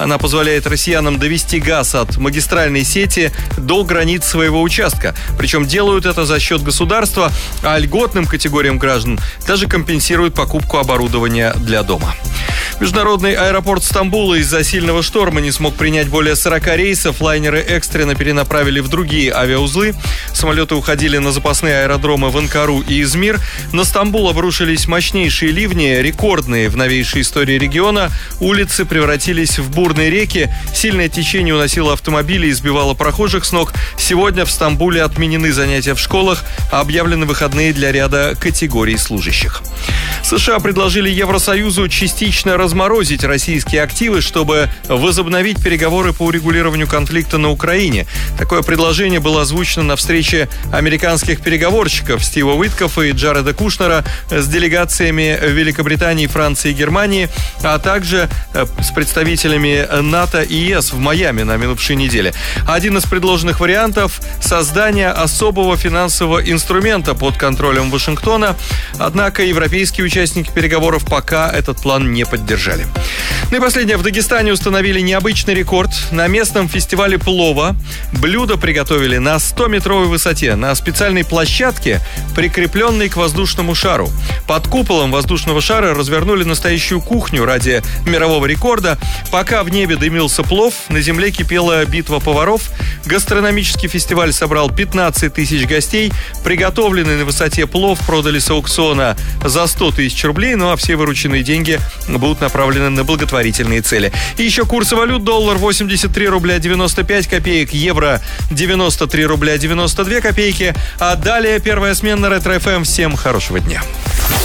Она позволяет россиянам довести газ от магистральной сети до границ своего участка. Причем делают это за счет государства, а льготным категориям граждан даже компенсируют покупку оборудования для дома. Международный аэропорт Стамбула из-за сильного шторма не смог принять более 40 рейсов. Лайнеры экстренно перенаправили в другие авиаузлы. Самолеты уходили на запасные аэродромы в Анкару и Измир. На Стамбул обрушились мощнейшие ливни, рекордные в новейшей истории региона. Улицы превратились в бурные реки. Сильное течение уносило автомобили и сбивало прохожих с ног. Сегодня в Стамбуле отменены занятия в школах, а объявлены выходные для ряда категорий служащих. США предложили Евросоюзу частично разморозить российские активы, чтобы возобновить переговоры по урегулированию конфликта на Украине. Такое предложение было озвучено на встрече американских переговорщиков Стива Уиткоффа и Джареда Кушнера с делегациями Великобритании, Франции и Германии, а также с представителями НАТО и ЕС в Майами на минувшей неделе. Один из предложенных вариантов – создание особого финансового инструмента под контролем Вашингтона. Однако европейские участники переговоров пока этот план не поддержали. Ну и последнее. В Дагестане установили необычный рекорд. На местном фестивале плова блюдо приготовили на 100-метровой высоте, на специальной площадке, прикрепленной к воздушному шару. Под куполом воздушного шара развернули настоящую кухню ради мирового рекорда. Пока в небе дымился плов, на земле кипела битва поваров. Гастрономический фестиваль собрал 15 тысяч гостей. Приготовленный на высоте плов продали с аукциона за 100 тысяч рублей, ну а все вырученные деньги будут направлены на благотворительные цели. И еще курсы валют: доллар 83 рубля 95 копеек, евро 93 рубля 92 копейки. А далее первая смена Ретро ФМ. Всем хорошего дня.